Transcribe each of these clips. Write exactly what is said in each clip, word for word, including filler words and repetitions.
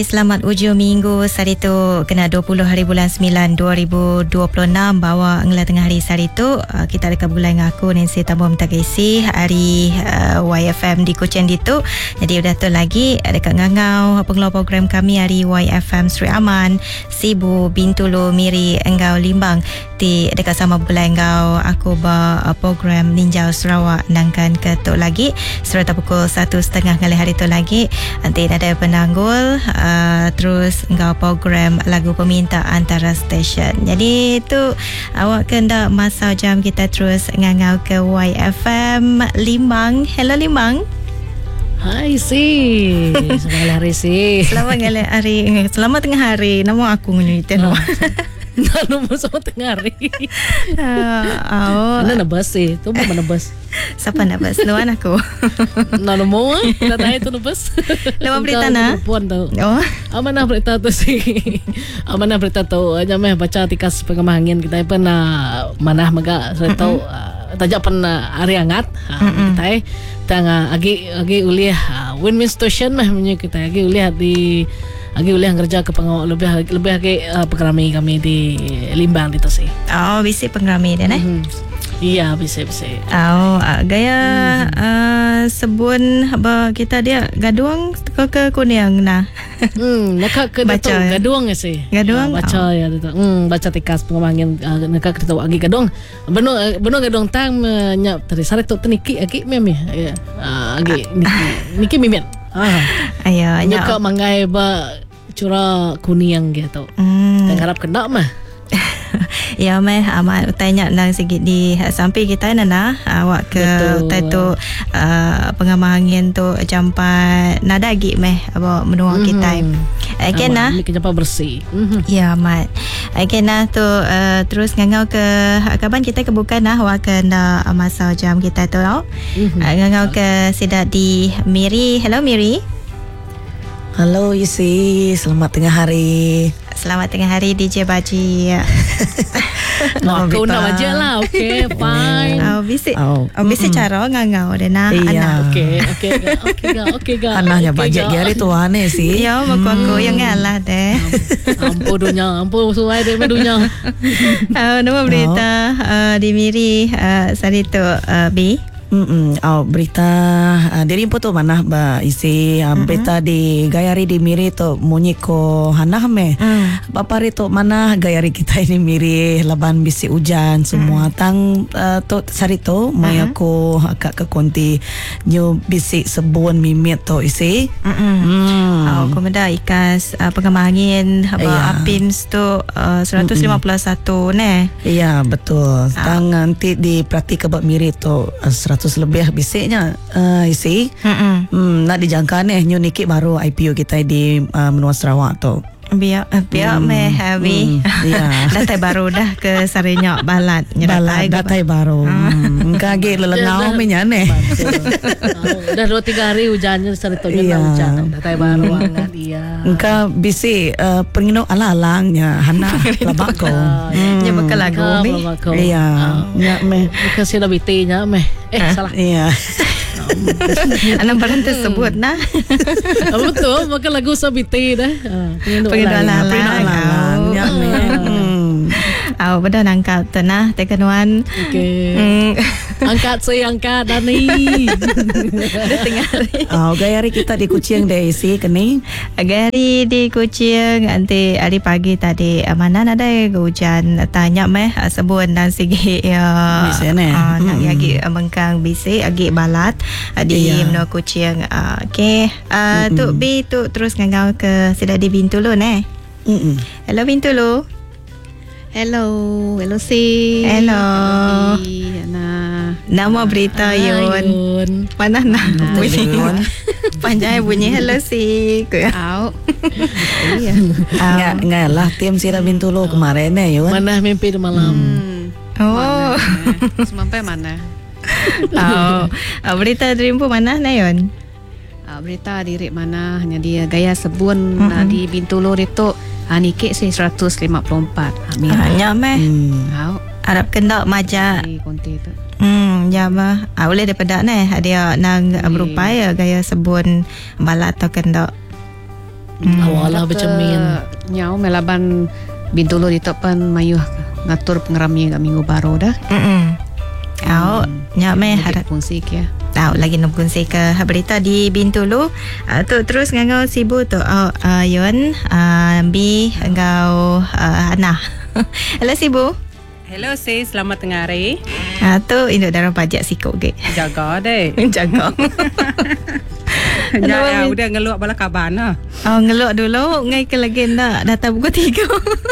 Selamat ujung minggu. Hari tu kena dua puluh hari bulan sembilan dua ribu dua puluh enam. Bawa ngela tengah hari hari tu uh, kita dekat bulan dengan aku Nancy Tambo Mtakisi hari uh, Y F M di Kuching ditu. Jadi udah tu lagi dekat ngangau pengeluar program kami hari Y F M Sri Aman, Sibu, Bintulu, Miri, Enggau, Limbang di dekat sama bulan engau aku ba uh, program Ninjau Sarawak nangkan ke tu lagi serta pukul satu setengah kali hari tu lagi nanti ada penanggul uh, Uh, terus engkau program lagu peminta antara stesen. Jadi itu awak kena masa jam kita terus ngangau ke Y F M Limbang. Hello Limbang. Hai si. Selamat hari si. Selamat hari. Selamat tengah hari. Nama aku ngunyuitin. Oh. Nama sama tengah hari. Uh, oh. Mana nabas sih? Tu mana nabas? Siapa nabas? Luan aku. Nama mau? Kita tahu tu nabas. Lama berita na? Puan tahu. Oh. Amanah berita tu sih. Amanah berita tu. Aja meh baca tikas pengemangin kita pernah manah maga. Saya tahu. Tajak pernah hari hangat. Kita tengah agi agi uliah win-win station meh punya kita agi uliah di agi uliah kerja ke pengawal lebih lebih agi uh, pengrami kami di Limbang itu sih. Oh, bisi pengrami dia eh? Mm-hmm. Iya, bisa bisa. Oh, uh, gaya mm-hmm. uh, sebun apa kita dia gaduang ke ke kuning nah. Hmm, nak ke baca gaduang sih. Gaduang. Ya, baca oh. ya itu. Hmm, baca tikas pengemangin uh, nak kita agi gaduang. Beno beno gaduang tang nyap tadi sarik tu niki agi memi. Ya. Uh, agi niki niki mimin. Ah. Ayo, nyok mangai ba curah kuning gitu. Hmm. Dan harap kena mah. Ya meh amat tanya nang sikit di sampai kita nana awak ke tu uh, pengamangin tu jampat nada gi meh apa menua mm-hmm. kita. Okey nah. Ni jampat bersih. Mm-hmm. Ya mat. Okey nah tu uh, terus ngangau ke kapan kita kebuka nah awak ke na masa jam kita tu tau. Mm-hmm. Uh, ngangau ke sidak di Miri. Hello Miri. Halo Isi, selamat tengah hari. Selamat tengah hari D J Baji. No, aku nak baca lah. Okay, fine. Oh, bisa. Oh, oh bisa mm-hmm. cara ngangau deh nah. Iya. Okay, okay, okay, ga, okay, ga. Anaknya bajet gari tu aneh sih. Ya, mak aku yang ngalah deh. Ampun dunia, ampun suai deh dunia. Oh, nama berita uh, di Miri uh, sari tu uh, B. Mm oh, berita uh, diri pun tu mana ba isi uh, mm-hmm. berita di gayari di Miri tu munyi ko hanah me mm. bapari tu mana gayari kita ini Miri laban bisi hujan semua mm. tang uh, tu sari tu mai uh-huh. aku akak ke konti nyu bisi sebun mimit tu isi mm. oh komenda ikas uh, pengemangin apa yeah. Apims tu uh, seratus lima puluh satu ne iya betul oh. tang nanti di prati kebab Miri tu uh, seratus lebih bisiknya uh, isi hmm, nak dijangka ni new nikit baru I P O kita di uh, menua Sarawak tu biar biar hmm. meh happy hmm. yeah. datai baru dah ke Sarinyak balat balat datai baru hmm. kage lelengau minya ni dah dua tiga hari hujannya Sarito yeah. hujan datai baru angat iya engka bisi uh, pengino ala-alangnya hana labako nya bakal lagu ni iya nya meh kasi na biti nya meh eh salah iya anak barang tersebut nah betul maka lagu sabiti dah pengen alang-alang ya men oh betul angkat tenah tekenuan okey angkat saya angkat Dani ada tengah hari oh gaya hari kita di Kuching deh isi keni gaya hari di Kuching nanti hari pagi tadi mana ada hujan tanya meh sebun dan segi ya nak lagi mengkang bisi agi balat di menua Kuching okey tu bi tu terus ngangau ke sida di Bintulu ne hello Bintulu. Hello, hello si. Hello. Ana. Nama berita Yun. Mana nak bunyi? Panjang bunyi hello si. Au. Iya. Enggak enggak lah tim Sira Bintulu kemarin ya Yun. Mana mimpi di malam. Oh. Sampai mana? Oh. Berita Dreampo mana na Yun? Berita diri mana hanya dia gaya sebun di Bintulu itu Anike sih seratus lima puluh empat. Hanya meh. Tahu. Arab kendak majak. Di konti tu. Hmm, ya mah. Ah, boleh daripada ni dia nang berupaya gaya sebun balat atau kendak. Awala bercermin. Nyau melaban Bintulu dito pan mayuh ngatur pengerami kat minggu baru dah. Mm. Au, nya me harap fungsi ya. tahu lagi nak kongsi ke berita di Bintulu. Uh, tu terus ngau sibu tu. Oh, uh, Yun, uh, bi ngau uh, Hana. Hello sibu. Hello sis, selamat tengah hari. Ah uh, tu induk darah pajak sikok ke. Jaga deh. Jaga. Ya, udah ngeluak bala kaban lah. Oh, ngeluk dulu ngai ke lagi nak datang pukul tiga.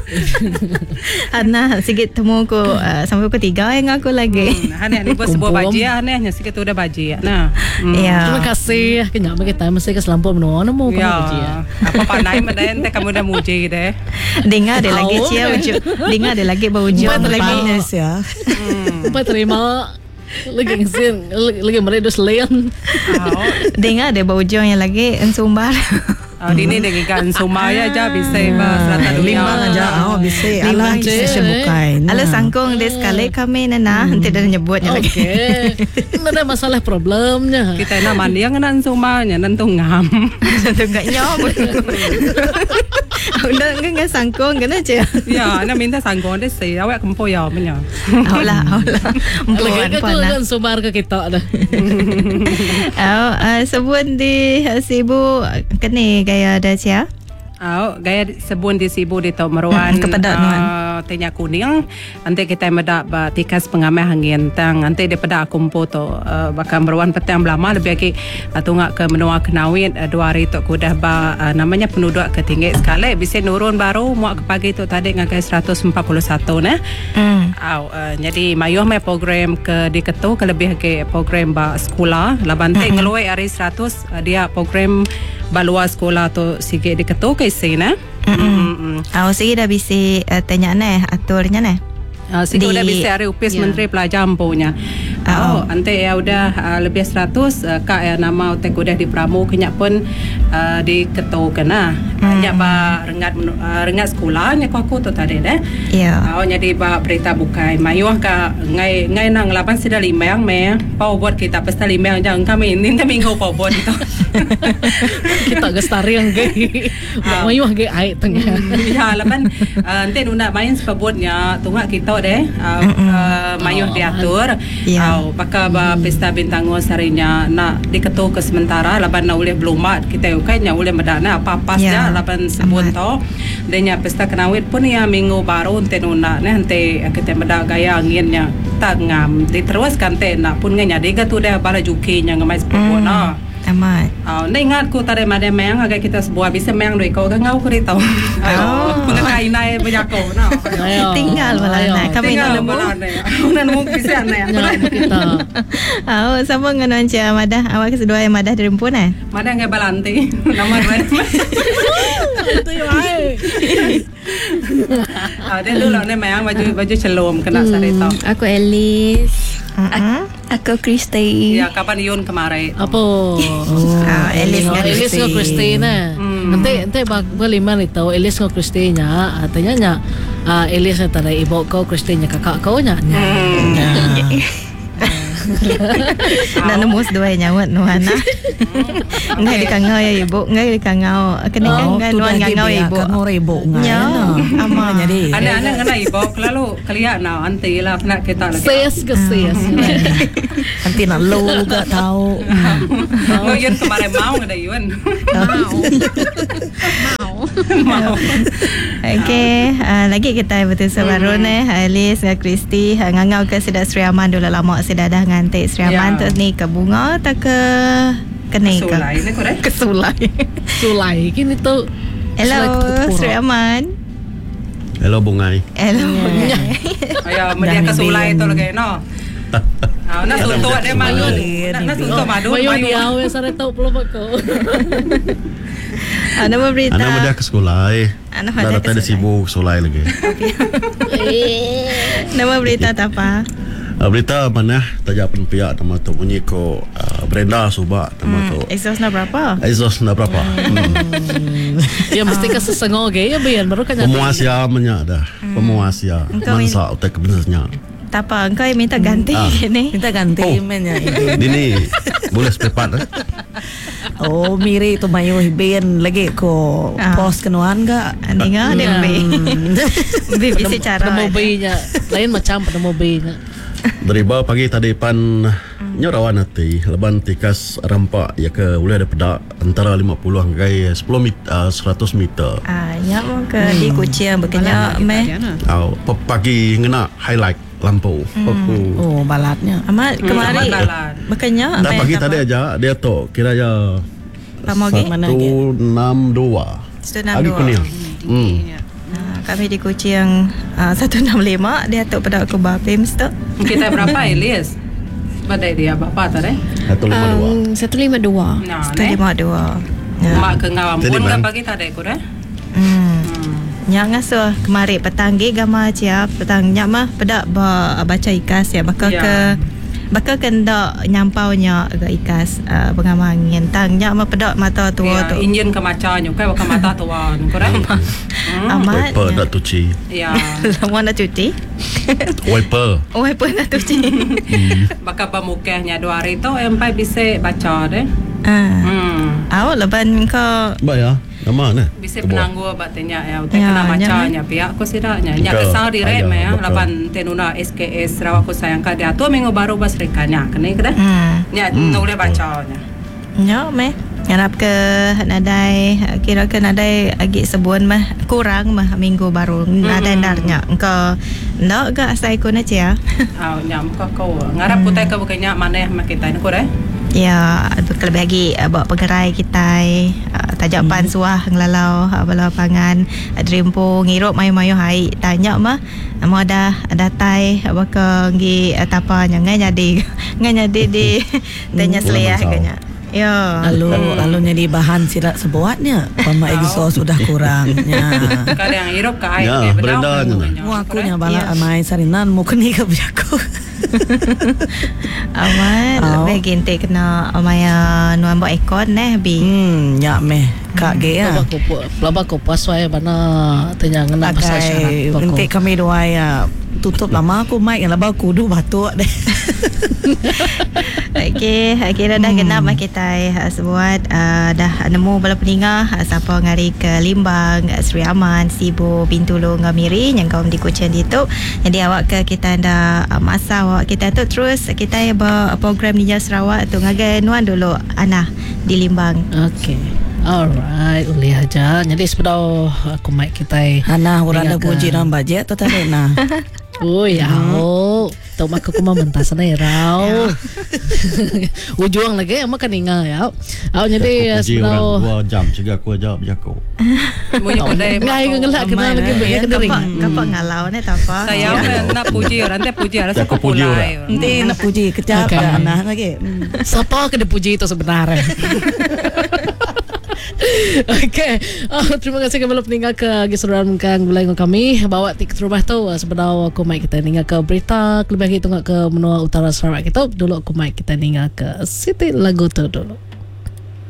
Hana sikit temu ko uh, sampai pukul tiga yang aku lagi. Hmm, Hana ni buat sebuah baji ya, Hana hanya sikit tu udah baji ya. Nah. Hmm. Ya. Terima kasih. Kenapa kita mesti ke selampau menua nemu kamu Ya. kerja. Apa pandai meden teh kamu udah muji deh. Dengar dia lagi Tahu. cia uju. Dengar dia lagi bau uju. Buat terima. Panas ya. Apa terima? Lagi ngsin, lagi mereka selain. Oh, Dengar dia bau uju yang lagi ensumbar. oh ini dengan ikan sumaya aja bisa bah serata dunia. Limbang aja. Oh, bisa. Limbang Alah, je. kita sebukai. Ala sangkong dia sekali kami nana nanti dah nyebutnya lagi. Okey. Tidak ada masalah problemnya. Kita nak mandi yang nan sumanya nan tu ngam. Tentu enggak nyom. Udah enggak sangkong kan aja. Ya, nak minta sangkong deh sih. Awak kempo ya punya. Aulah, aulah. Lagi Empuan ke puan. kan sumbar ke kita dah. Oh, uh, sebut di uh, Sibu kene gaya ada cia. Oh, gaya sebun di Sibu di Tok Meruan Hmm, kepada Nuan. uh, Tenya Kuning. Nanti kita medak ba tikas pengamai hangin tang. Nanti dia pada kumpo to uh, bakal Meruan petang belama lebih lagi uh, tungak ke menua kenawit uh, dua hari tok kudah ba uh, namanya penduduk ketinggi sekali bisa nurun baru muak ke pagi tu tadi ngakai seratus empat puluh satu nah. Hmm. Oh, uh, jadi mayuh mai program ke di ketu ke lebih ke program ba sekolah laban teh ngeluai hari seratus uh, dia program balua sekolah tu sige di ketu ke sini. Hmm. Oh, sige dah bisa uh, tanya neh aturnya neh. Uh, Situ Di- udah bisa hari upis Ya. Menteri Pelajar punya. Oh. Oh, ante ya udah uh, lebih seratus uh, kak ya nama utek udah di pramu kenyak pun uh, di ketu kena. Hmm. Nya ba rengat uh, rengat sekolah nya ko aku tu tadi deh. Ya. Oh nya di ba berita bukai mayuh ka ngai ngai nang lapan sida limang me. Pau buat kita pesta limang jang kami ini minggu pau buat itu. Kita gestari yang gay. Mayuh gay ai tengah. Ya, laban uh, ente nuna main sebabnya tungak kita deh uh, uh, mayuh diatur. Ya. Uh, baka ba pesta bintango sarinya nak diketu ke sementara laban na uleh belumat kita ukainya uleh medana apa pasnya Ya. laban sebut to. Denya pesta kenawit pun ya minggu baru ente nuna ne ente kita meda gaya anginnya tak ngam diteruskan te nak pun nganya diga tu dah bala jukinya ngamai sebut na. Amat. Oh, na ingat ko tadi mada mayang agak kita sebuah bisa mayang doi kau kan ngau ko rito. Oh, pengakai nai bejako na. Ayo. Tinggal malah Ayo. nak kami nak Tinggal nemu. mana na. Una nemu bisa na. Nyala kita. Oh, sama dengan cia madah awak kesedua yang madah dirempun eh. Mada ngai balanti. Nama dua. Itu yang ai. Ah, dia dulu na mayang baju baju celum kena sarito. Aku Alice. Uh-huh. Aku Christy. Ya, kapan Yun kemarin? Apa? Ah, Elis Oh, dengan Elis dengan Christina. Hmm. Nanti nanti bag baliman itu Elis dengan Christina. Artinya nya ah, Elis itu dari ibu kau, Christina kakak kau nya. Nak nemu sedua yang nyawat nuana. Ngai dikangau ya ibu, ngai dikangau. Kena kan ngai nuan ngangau ya ibu. Ngau ibu ngai. Ya, ama. Jadi. Anak-anak ngana ibu lalu kelihat na anti lah nak kita lagi. Ses ke ses. Nanti nak lu gak tahu. Oh, Yun kemarin mau ada Yun. Okey, uh, lagi kita betul sebaru ni Alice dengan Christy uh, ngangau ke Sedak Sri Aman dulu lama sudah dah ngantik Sri Aman Ya. tu ni ke bunga tak ke kene ke Sulai ni korek. ke sulai. Sulai kini tu. Hello Sulai Sri Aman. Hello Bungai. Hello. Ayah media ke sulai tu lagi no. Ah, nak suntuk dia malu. Nak nak suntuk madu. Mayu mayu. dia we sare tau puluh kau. Ada berita. Anak muda ke sekolah eh. Anak Dah muda ke datang ada sekolah. sibuk sekolah lagi. Nama berita tak apa? Uh, berita mana tajak pihak nama tu bunyi ko uh, Brenda Subak nama tu. Exhaust nak berapa? Exhaust nak berapa? Hmm. Dia mesti ke sesengok ke ya biar baru kan. Pemuasia menya dah. Pemuasia. Engkau Mansa utak bisnesnya. Tak apa, engkau yang minta ganti Ah. ni. Minta ganti Oh. men ya. Ini boleh sepepat eh. Oh, miri tu mayu hiben lagi ko Ah. post kenuan ga. Ani nga dia be. Be bisi cara. Penemu bayinya lain macam penemu bayinya. Dari bawah pagi tadi pan nyorawan hati leban tikas rampak ya ke boleh ada pedak antara lima puluh hingga sepuluh meter, uh, seratus meter. Ah, nya mo ke di kucing berkenyak meh. Au uh, pagi ngena highlight lampu. Hmm. Oh, balatnya. Amat kemari balat. berkenyak Dah pagi tadi aja dia tu kira ya Pamogi? satu enam dua. satu enam Lagi dua. kuning. Hmm. Ah, kami di kucing uh, satu enam lima dia tu pada aku bapim tu. Kita berapa Elias? Badai dia berapa tadi? Satu lima dua. Um, satu lima dua. Nah, Satu ne. lima dua. Ya. Mak ke ngawam Jadi, pun Man. kan pagi tadi ku dah. Hmm. Hmm. Nya ngasuh kemari petang ge gama cia petang nya mah pedak ba baca ikas ya bakal Ya. ke bakal kenda nyampau nya ke ikas uh, pengamangin tang nya mah pedak mata tua Ya, tu. injin ke macanya kai bukan mata tuan. Ku dah. Hmm. Amat. Wiper nak cuci. Ya. Lama nak cuci. Wiper. Oh, apa nak cuci? Bakal pemukahnya dua hari tu empai bisa baca deh. Ah. Hmm. Awak leban kau Baik ya. Nama ne? Bisa Kebuah. penangguh batenya ya. Utai Ya, kena nya, macanya pihak ku sidaknya. Nya Betul. kesal di rem Ayah, ya. betul. Lapan tenuna S K S Sarawak ku sayang ka dia. Tu minggu baru bas rekanya. Kena ke dah. Hmm. Nya Hmm, tak boleh betul. bacanya. Nya meh ngarap ke nadai kira ke nadai agi sebuan mah kurang mah minggu baru nadai darnya engkau nak ke asai ko na cia Ah, nya muka kau. Ngarap ku tai ka bukannya mana mak kita ni ku dah. ya lebih lagi uh, bawa pengerai kita uh, tajak pan suah ngelalau uh, bala pangan uh, drimpo ngirup mayu-mayu hai tanya mah mau ada datai baka ngi uh, tapa nya ngai jadi ngai jadi di tanya seleyah kanya ya Lalu lalu jadi bahan silat sebuatnya. Pama exhaust sudah kurangnya. Kadang hirup ka ai Ya, ke beredar bedau. nya. Mu aku nya bala amai sarinan mu keni ka biaku. amat Oh. lebih gente kena maya nuan buat ekon neh bi Hmm, nya meh kak ge ya. Laba ko laba ko pasway bana tanya ngena pasal syarat. Agai nanti kami dua ya tutup lama aku mic yang labau kudu batuk deh. Okey, kira dah genap hmm. kita uh, sebuat uh, dah nemu bala peninga uh, siapa ngari ke Limbang, uh, Sri Aman, Sibu, Bintulu, Ngamiri yang kau di Kuching itu. Jadi awak ke kita ada uh, masa awak kita tu terus kita ya bawa program Ninja Sarawak tu ngagai nuan dulu Ana di Limbang. Okay. Alright, uli aja. Jadi sepedau aku mic kita. Hana urang ada Tinggal ke- puji dalam bajet tu tadi nah. Oh ya, oh, tau mak aku mah mentas na irau. Ujung lagi, mak kaninga ya. Aw jadi Puji orang sepedau. dua jam juga aku jawab jago. Munyi ku dah. Ngai ngelak kena lagi banyak kedering. Kapak kapak ngalau ni tak apa. Saya nak puji orang teh puji orang Aku puji orang. Nanti nak puji kecap Okay. okay. Nah lagi. Hmm. Siapa kena puji itu sebenarnya? Okay, oh, terima kasih kepada peninggal ke Gisaran Kang Gulai dengan kami bawa tik terubah tu sebenarnya aku mic kita ningal ke berita lebih lagi tengok ke menua utara Sarawak kita dulu aku mic kita ningal ke Siti Lagu tu dulu.